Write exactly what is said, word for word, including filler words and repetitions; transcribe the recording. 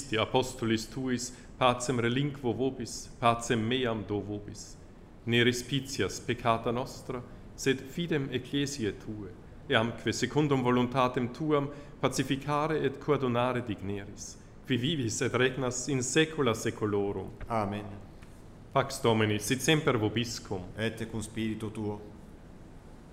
Christi, apostolis tuis, pacem relinquo vobis, pacem meam do vobis. Ne respicias peccata nostra, sed fidem ecclesiae tue, eamque secundum voluntatem tuam pacificare et coordonare digneris, qui vivis et regnas in saecula saeculorum. Amen. Pax Domini, sit semper vobiscum. Et cum spiritu tuo.